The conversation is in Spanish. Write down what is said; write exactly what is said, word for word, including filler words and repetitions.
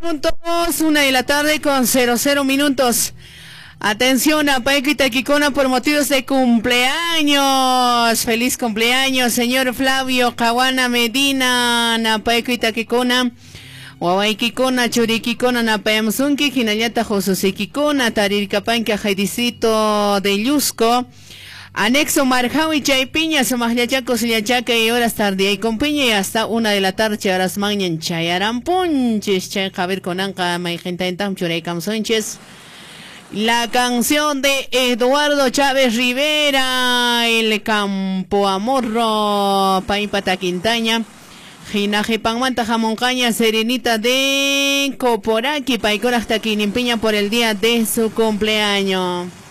Minutos, una de la tarde con cero cero minutos. Atención a Paico y Taquicona por motivos de cumpleaños. Feliz cumpleaños, señor Flavio Caguana Medina, na Paico y Taquicona. Wawaikikona, Churikikona, Napayamsunki, Jinayata Josusikikona, Tarircapanca, Jaidicito de Yusco. Anexo Marjawi Chaypiña, Somajachacos Liachaca y horas tarde y con piña y hasta una de la tarde, horas mañana Chayaran Punches, Chay Javier Conanca, Maigenta en Tam Chureicam Sánchez. La canción de Eduardo Chávez Rivera, El Campo Amorro, Paipata Quintaña. Jinaje Pangmanta Jamoncaña, Serenita de Coporaki, Paicora hasta Quinimpiña por el día de su cumpleaños.